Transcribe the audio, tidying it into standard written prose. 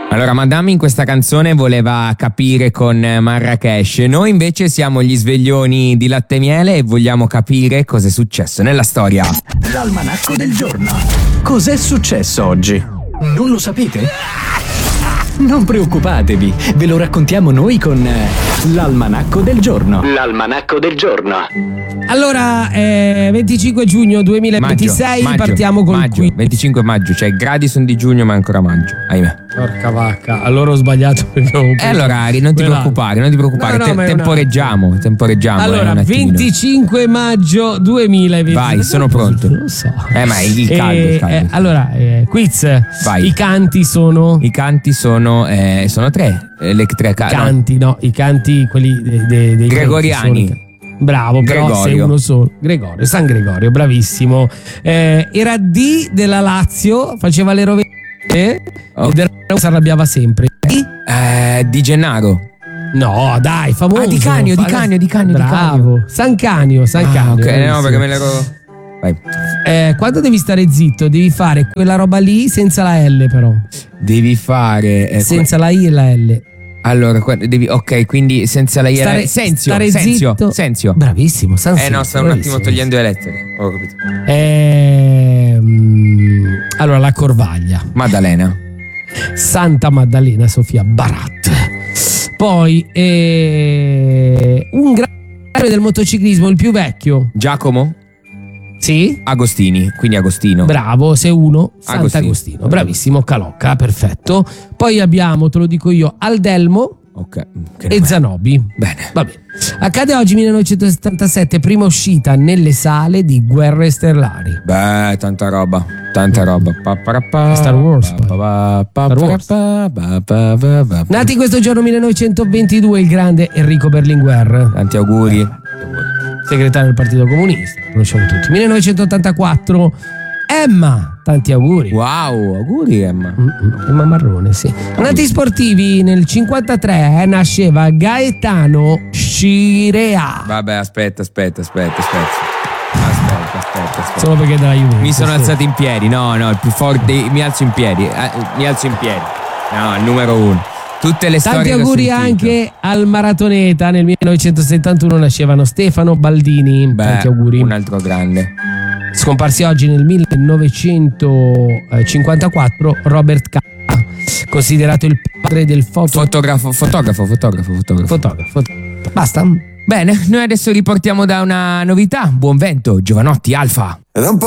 Allora, Madame in questa canzone voleva capire con Marrakesh. Noi invece siamo gli sveglioni di latte e miele e vogliamo capire cosa è successo nella storia. L'almanacco del giorno. Cos'è successo oggi? Non lo sapete? Non preoccupatevi, ve lo raccontiamo noi con l'almanacco del giorno. L'almanacco del giorno. Allora, 25 giugno 2026, partiamo col maggio, 25 maggio, cioè i gradi sono di giugno ma ancora maggio, ahimè. Porca vacca, allora ho sbagliato. Allora, non ti preoccupare, temporeggiamo. Allora, 25 maggio 2026. Vai, sono pronto. Non lo so. Ma il caldo. Allora, quiz. Vai. I canti sono tre. Le tre canti, no, i canti quelli dei gregoriani. Bravo, però Gregorio. sei uno solo. Gregorio, San Gregorio, bravissimo. Era D della Lazio, faceva le rovette e del si arrabbiava sempre. Di Gennaro. No, dai, famoso. Di Canio. Bravo. San Canio. Ok, no, perché me l'ero. Vai. Quando devi stare zitto, devi fare quella roba lì senza la L, però. Devi fare senza la I e la L. Allora, ok, quindi senza la I e la L. Senzio. Bravissimo, no, sto un attimo togliendo le lettere. Ho capito. Allora, la Corvaglia. Maddalena. Santa Maddalena Sofia Barat. Poi un grande del motociclismo, il più vecchio. Giacomo? Sì. Agostini, quindi Agostino. Bravo, sei uno. Sant'Agostino. Bravissimo, Calocca, perfetto. Poi abbiamo, te lo dico io, Aldelmo. Ok. E Zanobi. Bene. Va bene. Accade oggi 1977, prima uscita nelle sale di Guerre Stellari. Beh, tanta roba. Star Wars. Nati questo giorno 1922 il grande Enrico Berlinguer. Tanti auguri. Segretario del Partito Comunista, conosciamo tutti. 1984 Emma, tanti auguri. Wow, auguri Emma. Emma Marrone, sì. Nati sportivi, nel 53 nasceva Gaetano Scirea. Vabbè, aspetta. Solo perché è della Juventus. Mi sono alzato in piedi, no, il più forte, mi alzo in piedi. No, il numero uno. Tutte le storie. Tanti auguri anche al maratoneta. Nel 1971 nascevano Stefano Baldini. Tanti auguri. Un altro grande. Scomparsi oggi nel 1954 Robert Capa, considerato il padre del fotografo. Basta? Bene, noi adesso riportiamo da una novità. Buon vento, Giovanotti Alfa. Ed un po'